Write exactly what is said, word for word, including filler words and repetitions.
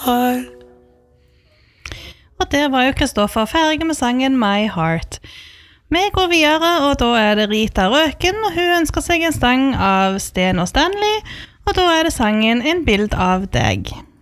heart. Og der var jo Kristoffer ferdig med sangen My Heart. Vi går videre, og da er det Rita Røken, og hun ønsker seg en sang av Sten og Stanley, og da er det sangen En bild av deg.